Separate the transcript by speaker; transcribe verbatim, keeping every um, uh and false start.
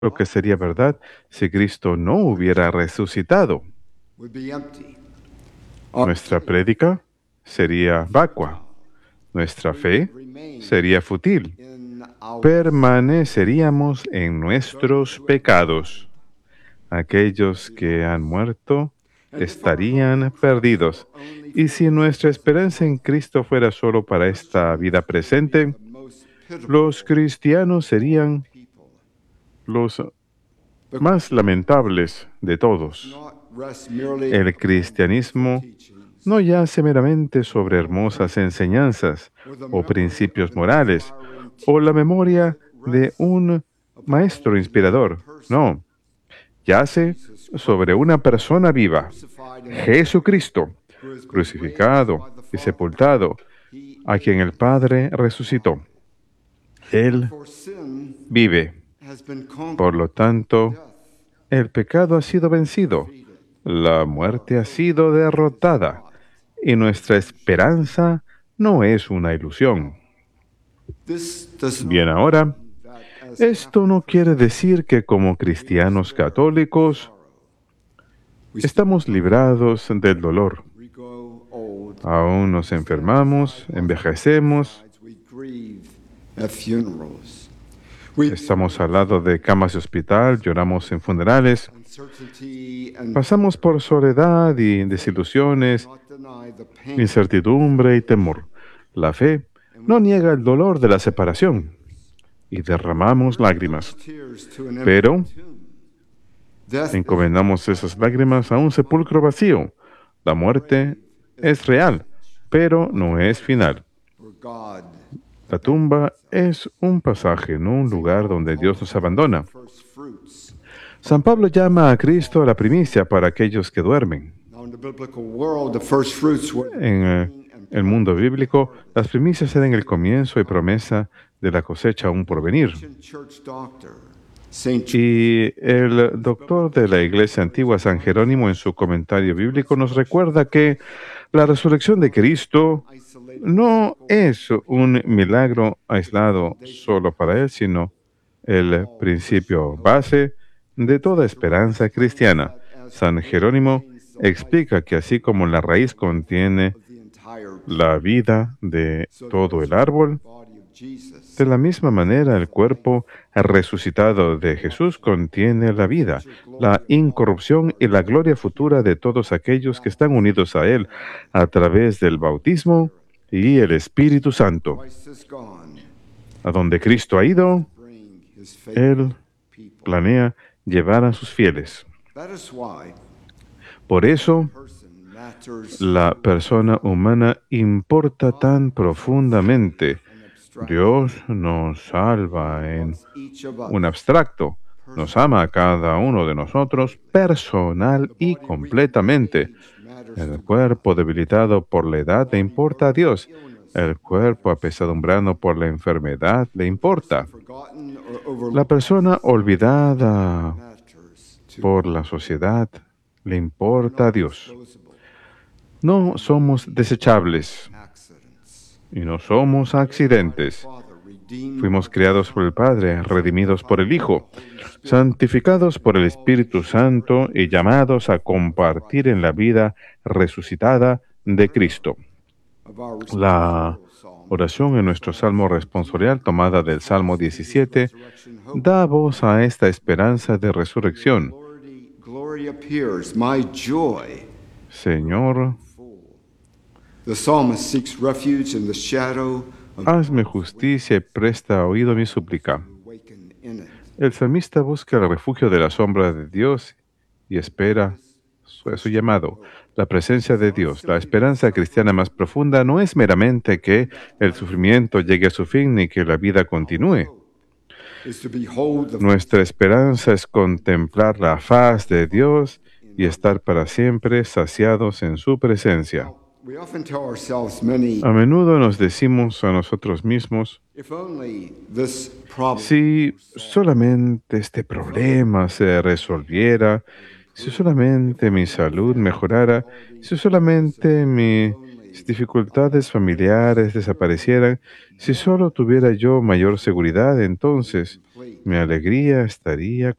Speaker 1: lo que sería verdad si Cristo no hubiera resucitado. Nuestra prédica sería vacua, nuestra fe sería fútil, permaneceríamos en nuestros pecados. Aquellos que han muerto estarían perdidos. Y si nuestra esperanza en Cristo fuera solo para esta vida presente, los cristianos serían los más lamentables de todos. El cristianismo no yace meramente sobre hermosas enseñanzas o principios morales o la memoria de un maestro inspirador. No, yace sobre una persona viva, Jesucristo, crucificado y sepultado, a quien el Padre resucitó. Él vive. Por lo tanto, el pecado ha sido vencido, la muerte ha sido derrotada y nuestra esperanza no es una ilusión. Bien, ahora, esto no quiere decir que como cristianos católicos estamos librados del dolor. Aún nos enfermamos, envejecemos, estamos al lado de camas de hospital, lloramos en funerales, pasamos por soledad y desilusiones, incertidumbre y temor. La fe no niega el dolor de la separación y derramamos lágrimas, pero encomendamos esas lágrimas a un sepulcro vacío. La muerte es real, pero no es final. La tumba es un pasaje, no un lugar donde Dios nos abandona. San Pablo llama a Cristo la primicia para aquellos que duermen. En eh, el mundo bíblico, las primicias eran el comienzo y promesa de la cosecha aún por venir. Y el doctor de la Iglesia Antigua, San Jerónimo, en su comentario bíblico, nos recuerda que la resurrección de Cristo no es un milagro aislado solo para Él, sino el principio base de toda esperanza cristiana. San Jerónimo explica que así como la raíz contiene la vida de todo el árbol, de la misma manera el cuerpo resucitado de Jesús contiene la vida, la incorrupción y la gloria futura de todos aquellos que están unidos a Él a través del bautismo y el Espíritu Santo. A donde Cristo ha ido, Él planea llevar a sus fieles. Por eso, la persona humana importa tan profundamente. Dios nos salva en un abstracto, nos ama a cada uno de nosotros personal y completamente. El cuerpo debilitado por la edad le importa a Dios. El cuerpo apesadumbrado por la enfermedad le importa. La persona olvidada por la sociedad le importa a Dios. No somos desechables y no somos accidentes. Fuimos creados por el Padre, redimidos por el Hijo, santificados por el Espíritu Santo y llamados a compartir en la vida resucitada de Cristo. La oración en nuestro Salmo responsorial, tomada del Salmo diecisiete, da voz a esta esperanza de resurrección. Señor, hazme justicia y presta oído a mi súplica. El salmista busca el refugio de la sombra de Dios y espera su, su llamado, la presencia de Dios. La esperanza cristiana más profunda no es meramente que el sufrimiento llegue a su fin ni que la vida continúe. Nuestra esperanza es contemplar la faz de Dios y estar para siempre saciados en su presencia. A menudo nos decimos a nosotros mismos, si solamente este problema se resolviera, si solamente mi salud mejorara, si solamente mi Si dificultades familiares desaparecieran, si solo tuviera yo mayor seguridad, entonces mi alegría estaría